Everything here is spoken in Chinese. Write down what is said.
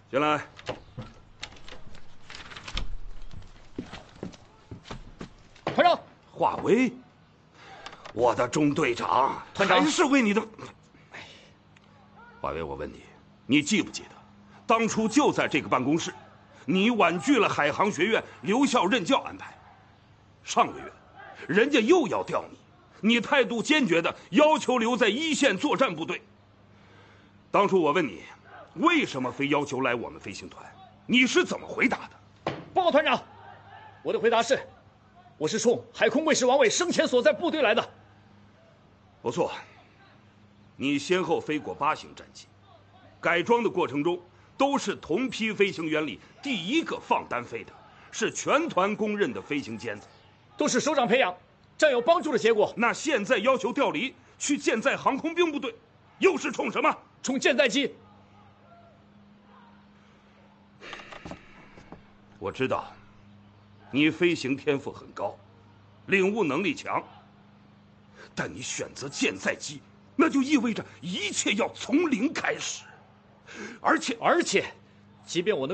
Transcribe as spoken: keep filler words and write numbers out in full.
进来。 团长， 华为，我的中队长， 团长还是为你的。华为，我问你，你记不记得，当初就在这个办公室，你婉拒了海航学院留校任教安排。上个月，人家又要调你，你态度坚决的要求留在一线作战部队。当初我问你，为什么非要求来我们飞行团，你是怎么回答的？ 报告团长，我的回答是，我是冲海空卫士王伟生前所在部队来的。 不错，你先后飞过八型战机，改装的过程中都是同批飞行员里第一个放单飞的，是全团公认的飞行尖子， 都是首长培养、战友帮助的结果。 那现在要求调离去舰载航空兵部队，又是冲什么？ 冲舰载机。 我知道，你飞行天赋很高，领悟能力强，但你选择舰载机，那就意味着一切要从零开始，而且而且，即便我能。